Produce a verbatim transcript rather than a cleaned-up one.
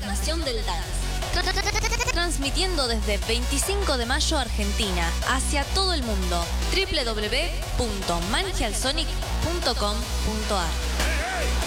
encarnación del dance. Transmitiendo desde veinticinco de mayo Argentina hacia todo el mundo. doble u doble u doble u punto magialsonic punto com punto ar